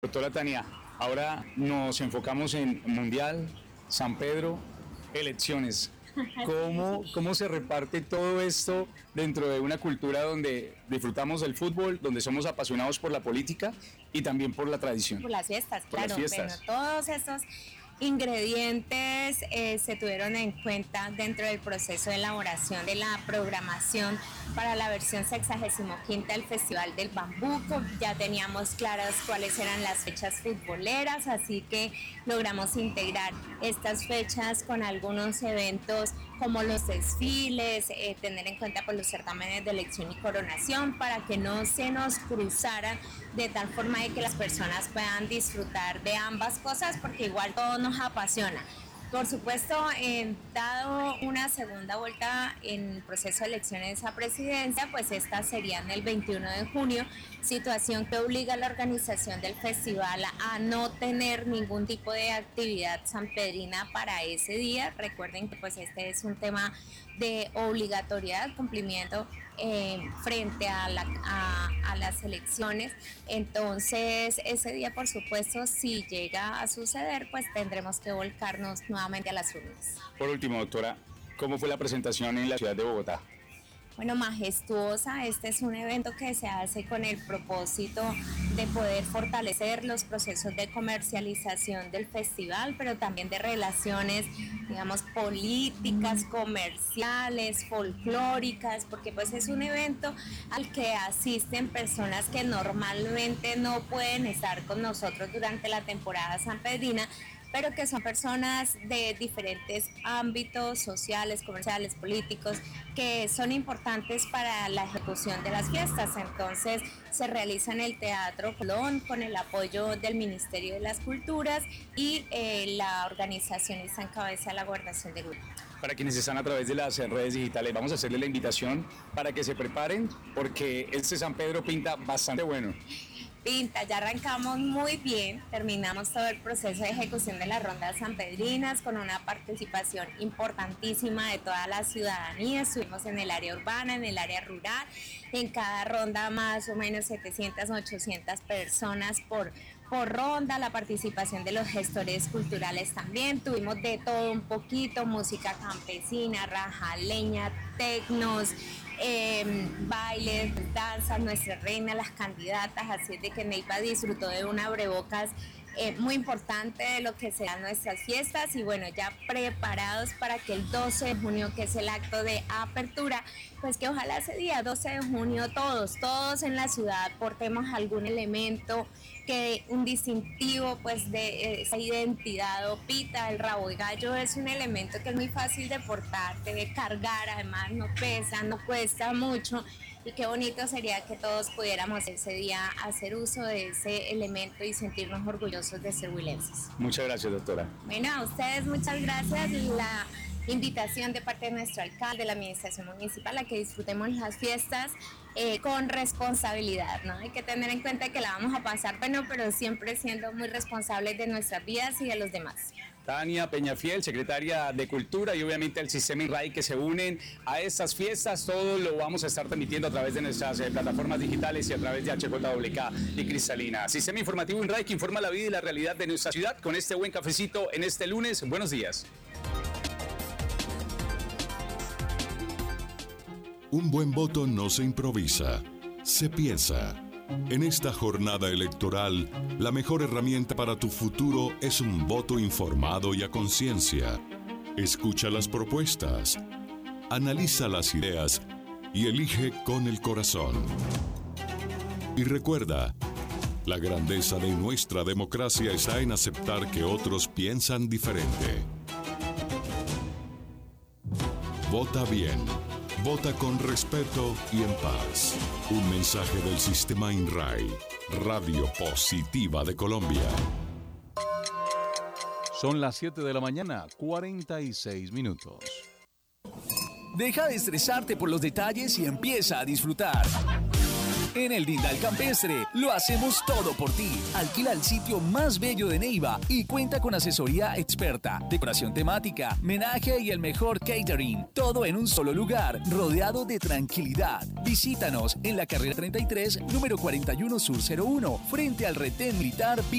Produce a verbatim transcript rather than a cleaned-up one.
Doctora Tania, ahora nos enfocamos en Mundial, San Pedro, elecciones. ¿Cómo, cómo se reparte todo esto dentro de una cultura donde disfrutamos del fútbol, donde somos apasionados por la política y también por la tradición? Por las fiestas, por claro. Las fiestas. Bueno, todos estos ingredientes eh, se tuvieron en cuenta dentro del proceso de elaboración de la programación para la versión sexagésimo quinta del Festival del Bambuco. Ya teníamos claras cuáles eran las fechas futboleras, así que logramos integrar estas fechas con algunos eventos como los desfiles, eh, tener en cuenta pues, los certámenes de elección y coronación para que no se nos cruzaran, de tal forma de que las personas puedan disfrutar de ambas cosas, porque igual todo nos apasiona. Por supuesto, eh, dado una segunda vuelta en el proceso de elecciones a presidencia, pues esta sería en el veintiuno de junio, situación que obliga a la organización del festival a no tener ningún tipo de actividad sanpedrina para ese día. Recuerden que pues este es un tema de obligatoriedad, cumplimiento eh, frente a, la, a, a las elecciones. Entonces ese día, por supuesto, si llega a suceder, pues tendremos que volcarnos nuevamente a las urnas. Por último, doctora, ¿cómo fue la presentación en la ciudad de Bogotá? Bueno, majestuosa. Este es un evento que se hace con el propósito de poder fortalecer los procesos de comercialización del festival, pero también de relaciones, digamos, políticas, comerciales, folclóricas, porque pues es un evento al que asisten personas que normalmente no pueden estar con nosotros durante la temporada sanpedrina, pero que son personas de diferentes ámbitos sociales, comerciales, políticos, que son importantes para la ejecución de las fiestas. Entonces se realiza en el Teatro Colón con el apoyo del Ministerio de las Culturas y eh, la organización está en cabeza de la Gobernación de Grupo. Para quienes están a través de las redes digitales, vamos a hacerle la invitación para que se preparen, porque este San Pedro pinta bastante bueno. Pinta, ya arrancamos muy bien, terminamos todo el proceso de ejecución de las rondas sanpedrinas con una participación importantísima de toda la ciudadanía. Estuvimos en el área urbana, en el área rural, en cada ronda más o menos setecientas, ochocientas personas por, por ronda, la participación de los gestores culturales también, tuvimos de todo un poquito, música campesina, rajaleña, tecnos, Eh, bailes, danzas, nuestra reina, las candidatas, así de que Neiva disfrutó de un abrebocas eh, muy importante de lo que serán nuestras fiestas y bueno, ya preparados para que el doce de junio, que es el acto de apertura, pues que ojalá ese día, doce de junio, todos, todos en la ciudad portemos algún elemento, que un distintivo pues de esa identidad. Opita, el rabo de gallo es un elemento que es muy fácil de portar, de cargar, además no pesa, no cuesta mucho y qué bonito sería que todos pudiéramos ese día hacer uso de ese elemento y sentirnos orgullosos de ser huilenses. Muchas gracias, doctora. Bueno, a ustedes muchas gracias. La invitación de parte de nuestro alcalde, de la administración municipal, a que disfrutemos las fiestas eh, con responsabilidad, ¿no? Hay que tener en cuenta que la vamos a pasar bueno, pero siempre siendo muy responsables de nuestras vidas y de los demás. Tania Peñafiel, secretaria de Cultura, y obviamente el Sistema INRAE, que se unen a estas fiestas. Todo lo vamos a estar transmitiendo a través de nuestras eh, plataformas digitales y a través de H J W K y Cristalina. Sistema Informativo INRAE, que informa la vida y la realidad de nuestra ciudad con este buen cafecito en este lunes. Buenos días. Un buen voto no se improvisa, se piensa. En esta jornada electoral, la mejor herramienta para tu futuro es un voto informado y a conciencia. Escucha las propuestas, analiza las ideas y elige con el corazón. Y recuerda, la grandeza de nuestra democracia está en aceptar que otros piensan diferente. Vota bien. Vota con respeto y en paz. Un mensaje del Sistema INRAE, Radio Positiva de Colombia. Son las siete de la mañana, cuarenta y seis minutos. Deja de estresarte por los detalles y empieza a disfrutar. En el Dindal Campestre lo hacemos todo por ti. Alquila el sitio más bello de Neiva y cuenta con asesoría experta, decoración temática, menaje y el mejor catering. Todo en un solo lugar, rodeado de tranquilidad. Visítanos en la carrera treinta y tres, número cuarenta y uno Sur cero uno, frente al retén militar.